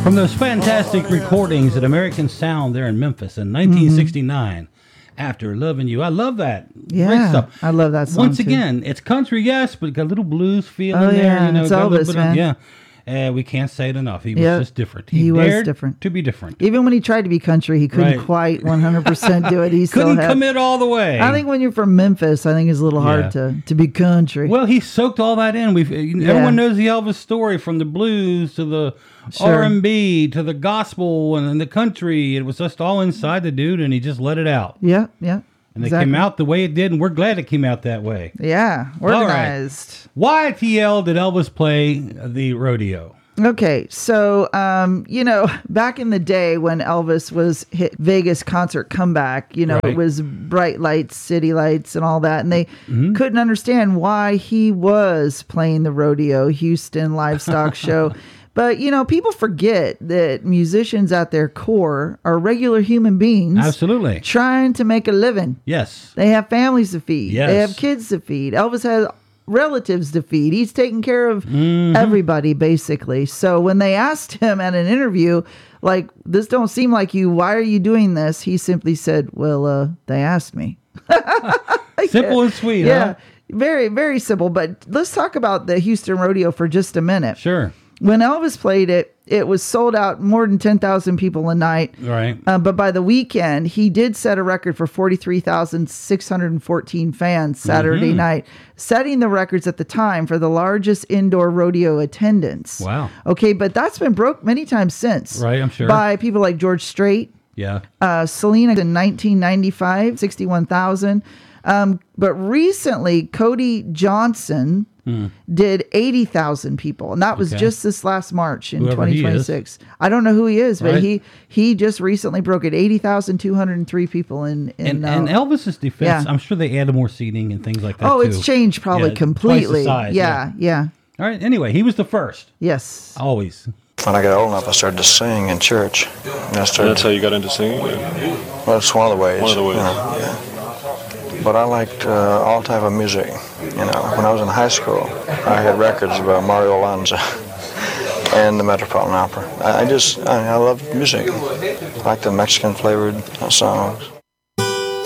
From those fantastic recordings at American Sound there in Memphis in 1969, After Loving You. I love that. Yeah, great stuff. I love that song Once again, it's country, yes, but got a little blues feel in there. Yeah, You know, it's got a little Elvis, bit of, man. yeah. We can't say it enough. He was just different. He was dared different. to be different. Even when he tried to be country, he couldn't quite 100% do it. He still Couldn't had, commit all the way. I think when you're from Memphis, I think it's a little hard to be country. Well, he soaked all that in. Everyone knows the Elvis story, from the blues to the R&B to the gospel and the country. It was just all inside the dude, and he just let it out. Yeah. And it came out the way it did, and we're glad it came out that way. Yeah, organized. Why at TL did Elvis play the rodeo? Okay, so, back in the day when Elvis was hit Vegas concert comeback, it was bright lights, city lights, and all that. And they couldn't understand why he was playing the rodeo, Houston livestock show. But, people forget that musicians at their core are regular human beings. Absolutely. Trying to make a living. Yes. They have families to feed. Yes. They have kids to feed. Elvis has relatives to feed. He's taking care of everybody, basically. So when they asked him at an interview, like, this don't seem like you, why are you doing this? He simply said, well, they asked me. Simple and sweet, yeah. huh? Very, very simple. But let's talk about the Houston Rodeo for just a minute. Sure. When Elvis played it, it was sold out more than 10,000 people a night. Right. But by the weekend, he did set a record for 43,614 fans Saturday night, setting the records at the time for the largest indoor rodeo attendance. Wow. Okay, but that's been broke many times since. Right, I'm sure. By people like George Strait. Yeah. Selena in 1995, 61,000. But recently, Cody Johnson did 80,000 people, and that was just this last March in Whoever 2026. I don't know who he is, but he just recently broke it. 80,203 people in Elvis's defense, I'm sure they added more seating and things like that. Oh, too. it's changed probably completely. Twice the size, yeah. All right. Anyway, he was the first. Yes. Always. When I got old enough, I started to sing in church. That's how you got into singing? Well, it's one of the ways. One of the ways. Yeah. But I liked all type of music. When I was in high school, I had records about Mario Lanza and the Metropolitan Opera. I loved music. I liked the Mexican flavored songs.